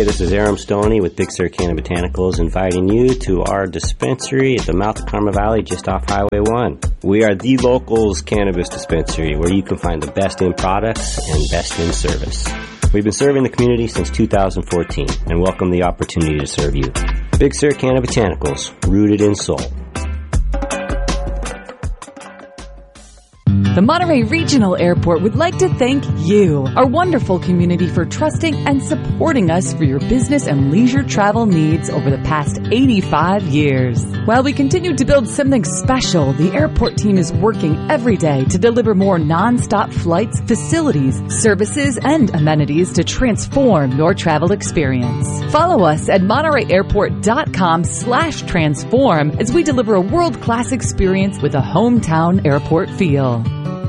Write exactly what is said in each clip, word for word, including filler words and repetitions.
Hey, this is Aram Stoney with Big Sur Cannabis Botanicals, inviting you to our dispensary at the mouth of Carmel Valley just off Highway one. We are the locals cannabis dispensary where you can find the best in products and best in service. We've been serving the community since two thousand fourteen and welcome the opportunity to serve you. Big Sur Cannabis Botanicals, rooted in soul. The Monterey Regional Airport would like to thank you, our wonderful community, for trusting and supporting us for your business and leisure travel needs over the past eighty-five years. While we continue to build something special, the airport team is working every day to deliver more non-stop flights, facilities, services, and amenities to transform your travel experience. Follow us at montereyairport.com slash transform as we deliver a world-class experience with a hometown airport feel.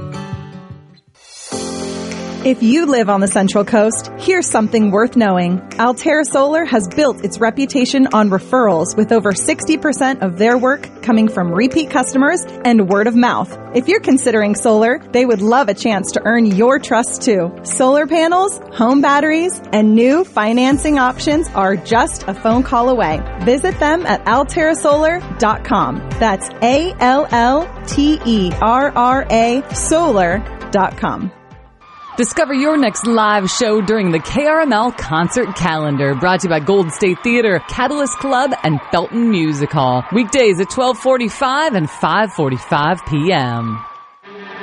If you live on the Central Coast, here's something worth knowing. Altera Solar has built its reputation on referrals, with over sixty percent of their work coming from repeat customers and word of mouth. If you're considering solar, they would love a chance to earn your trust too. Solar panels, home batteries, and new financing options are just a phone call away. Visit them at altera solar dot com. That's A L L T E R R A solar dot com. Discover your next live show during the K R M L Concert Calendar, brought to you by Gold State Theater, Catalyst Club, and Felton Music Hall. Weekdays at twelve forty-five and five forty-five p.m.